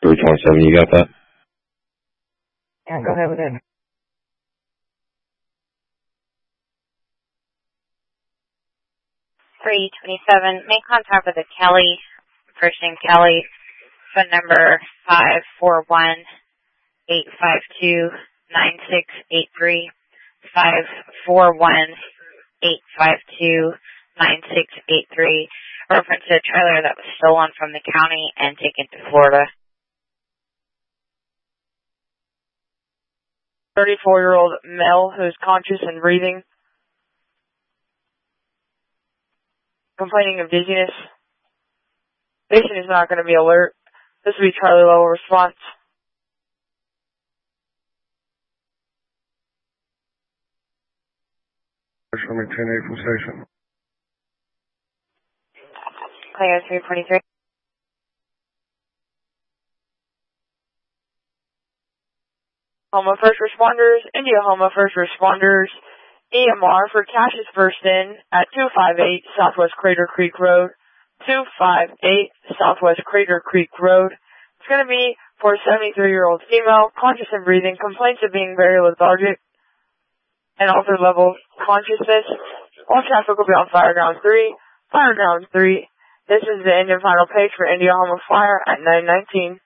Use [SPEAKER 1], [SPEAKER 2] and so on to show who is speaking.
[SPEAKER 1] 327, you got that?
[SPEAKER 2] Yeah, go ahead with it.
[SPEAKER 3] 327, make contact with a Kelly, first name Kelly, phone number 541-852-9683, 541-852-9683, reference to a trailer that was stolen from the county and taken to Florida.
[SPEAKER 2] 34-year-old male who's conscious and breathing, complaining of dizziness. Patient is not going to be alert. This will be Charlie Level response.
[SPEAKER 4] Maintain 8 from station.
[SPEAKER 3] Clear 343.
[SPEAKER 2] Homa First Responders, India Homa First Responders, EMR for Cassius first in at 258 Southwest Crater Creek Road, 258 Southwest Crater Creek Road. It's going to be for a 73-year-old female, conscious and breathing, complaints of being very lethargic and altered level consciousness. All traffic will be on Fire Ground 3. Fire Ground 3. This is the end and final page for India Homa Fire at 919.